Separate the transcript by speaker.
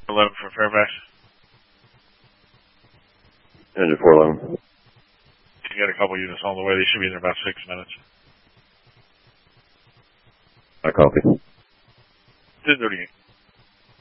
Speaker 1: 11 for Fairfax.
Speaker 2: Engine 411.
Speaker 1: You got a couple units on the way. They should be in about 6 minutes.
Speaker 2: I copy.
Speaker 1: 10:38.